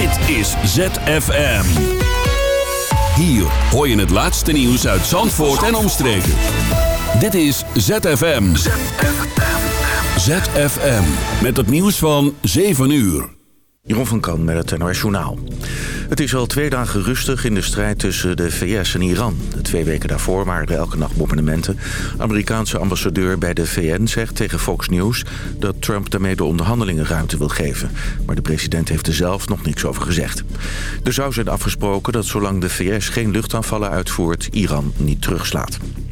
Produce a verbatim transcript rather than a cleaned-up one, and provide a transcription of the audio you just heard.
Dit is Z F M. Hier hoor je het laatste nieuws uit Zandvoort en omstreken. Dit is Z F M. Z F M. Met het nieuws van zeven uur. Jeroen van Kan met het N O S Journaal. Het is al twee dagen rustig in de strijd tussen de V S en Iran. De twee weken daarvoor waren er elke nacht bombardementen. Amerikaanse ambassadeur bij de V N zegt tegen Fox News dat Trump daarmee de onderhandelingen ruimte wil geven. Maar de president heeft er zelf nog niks over gezegd. Er zou zijn afgesproken dat zolang de V S geen luchtaanvallen uitvoert, Iran niet terugslaat.